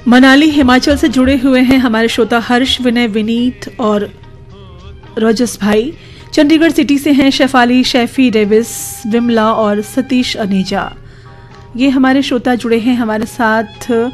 मनाली हिमाचल से जुड़े हुए हैं हमारे श्रोता हर्ष, विनय, विनीत और रजस भाई। चंडीगढ़ सिटी से हैं शेफाली, शेफी, डेविस, विमला और सतीश अनेजा। ये हमारे श्रोता जुड़े हैं हमारे साथ